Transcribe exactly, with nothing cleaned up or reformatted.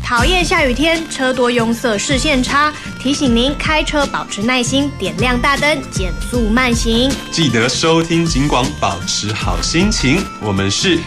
讨厌下雨天，车多拥塞，视线差。提醒您开车保持耐心，点亮大灯，减速慢行。 记得收听警广，保持好心情。我们是